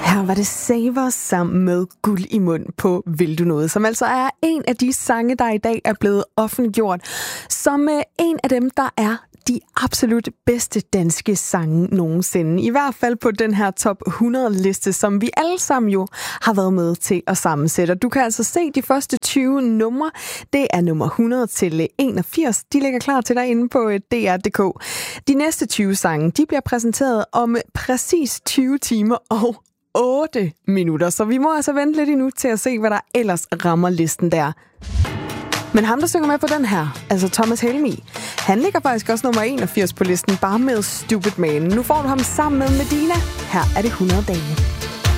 Her var det Saver sammen med Guld i mund på Vil du noget, som altså er en af de sange, der i dag er blevet offentliggjort, som en af dem, der er de absolut bedste danske sange nogensinde. I hvert fald på den her top 100-liste, som vi alle sammen jo har været med til at sammensætte. Du kan altså se de første 20 numre. Det er nummer 100 til 81. De ligger klar til dig inde på DR.dk. De næste 20 sange, de bliver præsenteret om præcis 20 timer og 8 minutter. Så vi må altså vente lidt endnu til at se, hvad der ellers rammer listen der. Men ham, der synger med på den her, altså Thomas Helmig, han ligger faktisk også nummer 81 på listen, bare med Stupid Man. Nu får du ham sammen med Medina. Her er det 100 dage.